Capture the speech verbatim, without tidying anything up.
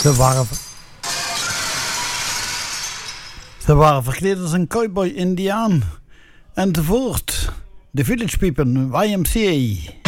Ze waren, ze waren verkleed als een cowboy-indiaan. Enzovoort. De Village People, Y M C A.